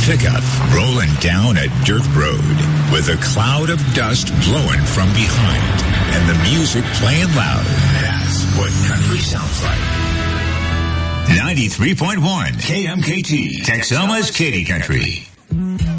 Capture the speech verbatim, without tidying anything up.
pickup rolling down a dirt road with a cloud of dust blowing from behind and the music playing loud. That's what country sounds like. ninety-three point one K M K T, Texoma's Katy Country.